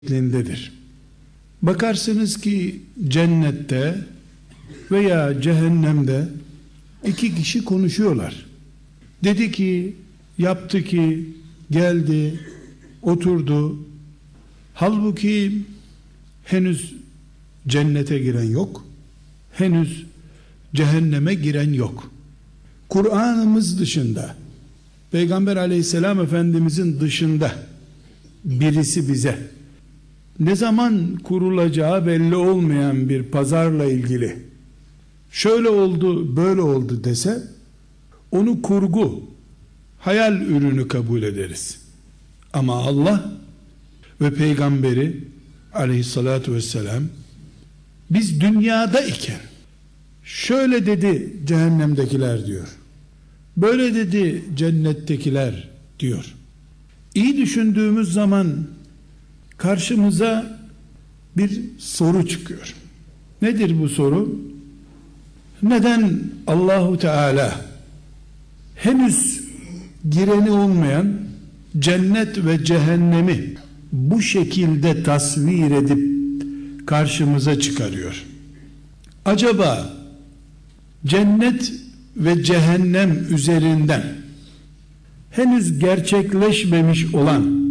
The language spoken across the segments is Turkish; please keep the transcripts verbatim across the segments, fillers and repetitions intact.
şeklindedir. Bakarsınız ki cennette veya cehennemde iki kişi konuşuyorlar. Dedi ki, yaptı ki, geldi, oturdu. Halbuki henüz cennete giren yok, henüz cehenneme giren yok. Kur'an'ımız dışında, Peygamber Aleyhisselam Efendimizin dışında birisi bize ne zaman kurulacağı belli olmayan bir pazarla ilgili şöyle oldu, böyle oldu dese, onu kurgu, hayal ürünü kabul ederiz. Ama Allah ve Peygamberi Aleyhissalatu vesselam biz dünyada iken şöyle dedi cehennemdekiler diyor, böyle dedi cennettekiler diyor. İyi düşündüğümüz zaman karşımıza bir soru çıkıyor. Nedir bu soru? Neden Allahu Teala henüz gireni olmayan cennet ve cehennemi bu şekilde tasvir edip karşımıza çıkarıyor? Acaba cennet ve cehennem üzerinden henüz gerçekleşmemiş olan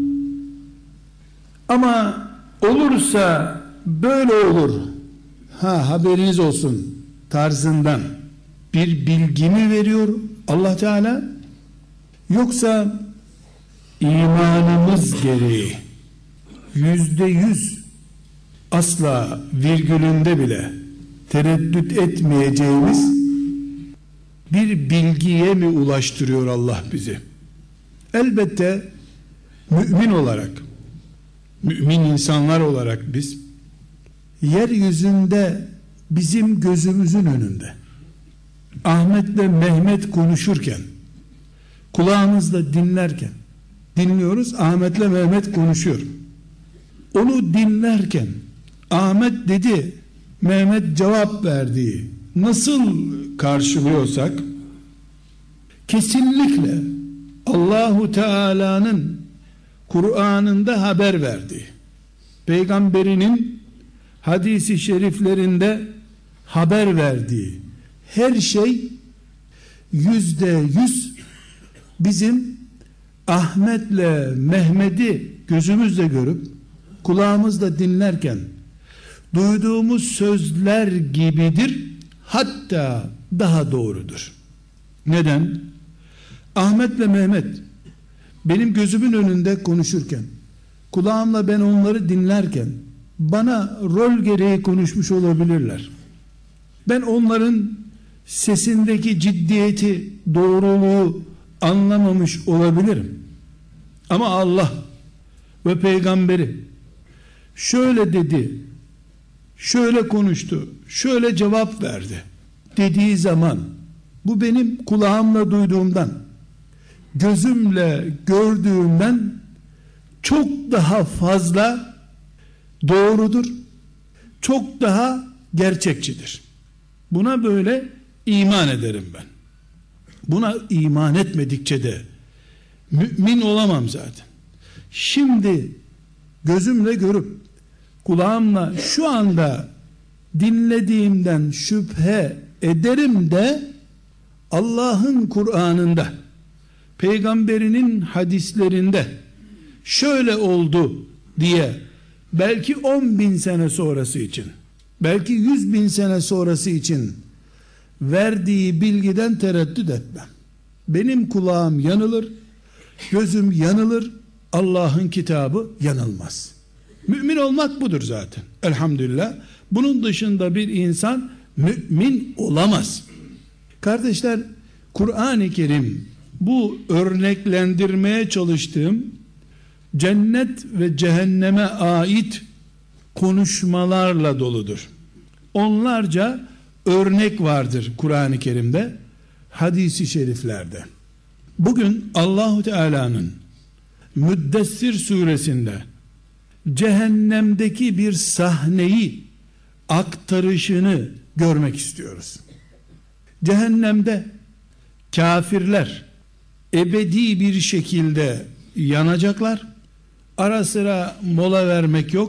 ama olursa böyle olur, ha haberiniz olsun tarzından bir bilgi mi veriyor Allah Teala, yoksa imanımız gereği yüzde yüz asla virgülünde bile tereddüt etmeyeceğimiz bir bilgiye mi ulaştırıyor Allah bizi? Elbette mümin olarak, mümin insanlar olarak biz yeryüzünde bizim gözümüzün önünde Ahmet'le Mehmet konuşurken, kulağımızla dinlerken dinliyoruz, Ahmet'le Mehmet konuşuyor. Onu dinlerken Ahmet dedi, Mehmet cevap verdiği nasıl karşılıyorsak, kesinlikle Allahu Teala'nın Kur'an'ında haber verdiği, Peygamberinin hadisi şeriflerinde haber verdiği her şey yüzde yüz bizim Ahmet'le Mehmet'i gözümüzle görüp kulağımızla dinlerken duyduğumuz sözler gibidir, hatta daha doğrudur. Neden? Ahmet'le Mehmet benim gözümün önünde konuşurken, kulağımla ben onları dinlerken bana rol gereği konuşmuş olabilirler. Ben onların sesindeki ciddiyeti, doğruluğu anlamamış olabilirim. Ama Allah ve Peygamberi şöyle dedi, şöyle konuştu, şöyle cevap verdi dediği zaman, bu benim kulağımla duyduğumdan, gözümle gördüğümden çok daha fazla doğrudur, çok daha gerçekçidir. Buna böyle iman ederim ben. Buna iman etmedikçe de mümin olamam zaten. Şimdi gözümle görüp kulağımla şu anda dinlediğimden şüphe ederim de Allah'ın Kur'an'ında, Peygamberinin hadislerinde şöyle oldu diye belki on bin sene sonrası için, belki yüz bin sene sonrası için verdiği bilgiden tereddüt etmem. Benim kulağım yanılır, gözüm yanılır, Allah'ın kitabı yanılmaz. Mümin olmak budur zaten. Elhamdülillah. Bunun dışında bir insan mümin olamaz. Kardeşler, Kur'an-ı Kerim bu örneklendirmeye çalıştığım cennet ve cehenneme ait konuşmalarla doludur. Onlarca örnek vardır Kur'an-ı Kerim'de, hadis-i şeriflerde. Bugün Allahu Teala'nın Müddessir suresinde cehennemdeki bir sahneyi aktarışını görmek istiyoruz. Cehennemde kafirler ebedi bir şekilde yanacaklar. ara sıra mola vermek yok.